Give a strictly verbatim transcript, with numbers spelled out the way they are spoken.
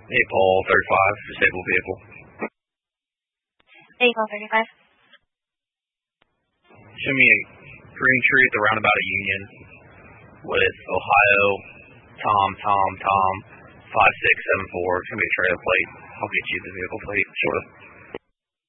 Hey, Paul, thirty-five, disabled vehicle. Hey, Paul, thirty-five. Show me a green tree at the roundabout at Union with Ohio, Tom, Tom, Tom, five six seven four. It's going to be a trailer plate. I'll get you the vehicle plate, sort of.